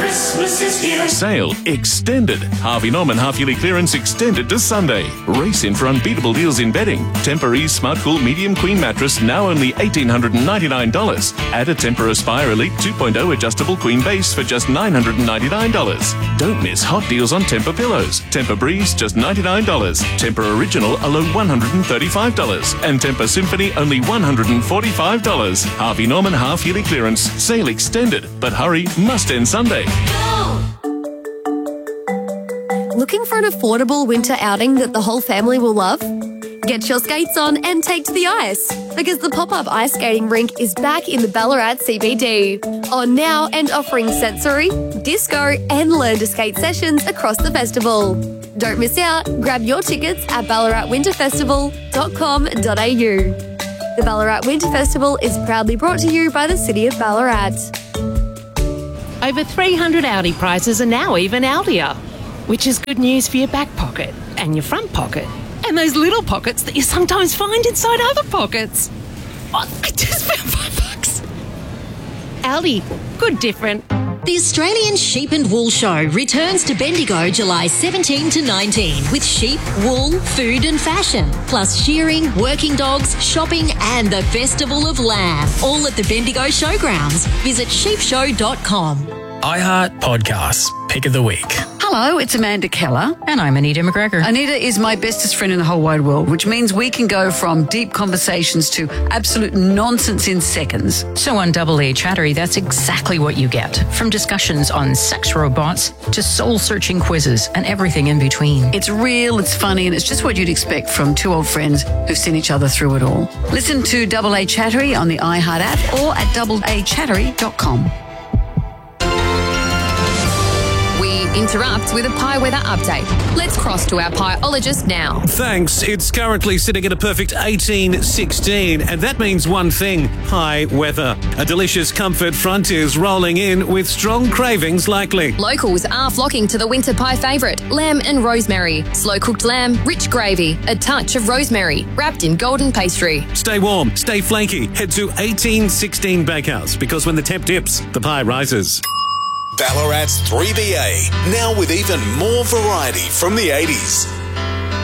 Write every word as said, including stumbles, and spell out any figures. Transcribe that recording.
Christmas is here. Sale extended. Harvey Norman half-yearly clearance extended to Sunday. Race in for unbeatable deals in bedding. Tempur-Ease Smart Cool Medium Queen Mattress now only one thousand eight hundred ninety-nine dollars. Add a Tempur Aspire Elite two point oh adjustable queen base for just nine hundred ninety-nine dollars. Don't miss hot deals on Tempur pillows. Tempur Breeze just ninety-nine dollars. Tempur Original alone one hundred thirty-five dollars. And Tempur Symphony only one hundred forty-five dollars. Harvey Norman half-yearly clearance. Sale extended. But hurry, must end Sunday. Looking for an affordable winter outing that the whole family will love? Get your skates on and take to the ice, because the pop-up ice skating rink is back in the Ballarat C B D. On now and offering sensory, disco and learn to skate sessions across the festival. Don't miss out. Grab your tickets at ballarat winter festival dot com dot a u. The Ballarat Winter Festival is proudly brought to you by the City of Ballarat. Over three hundred Audi prizes are now even Audier, which is good news for your back pocket and your front pocket and those little pockets that you sometimes find inside other pockets. Oh, I just found five bucks. Audi, good different. The Australian Sheep and Wool Show returns to Bendigo July seventeenth to nineteenth with sheep, wool, food and fashion, plus shearing, working dogs, shopping and the Festival of Lamb, all at the Bendigo Showgrounds. Visit sheep show dot com. iHeart Podcasts, Pick of the Week. Hello, it's Amanda Keller. And I'm Anita McGregor. Anita is my bestest friend in the whole wide world, which means we can go from deep conversations to absolute nonsense in seconds. So on Double A Chattery, that's exactly what you get. From discussions on sex robots to soul-searching quizzes and everything in between. It's real, it's funny, and it's just what you'd expect from two old friends who've seen each other through it all. Listen to Double A Chattery on the iHeart app or at double a chattery dot com. Interrupt with a pie weather update. Let's cross to our pieologist now. Thanks. It's currently sitting at a perfect eighteen sixteen, and that means one thing: pie weather. A delicious comfort front is rolling in with strong cravings likely. Locals are flocking to the winter pie favourite, lamb and rosemary. Slow-cooked lamb, rich gravy, a touch of rosemary, wrapped in golden pastry. Stay warm, stay flaky. Head to eighteen sixteen Bakehouse, because when the temp dips, the pie rises. Ballarat's three B A, now with even more variety from the eighties.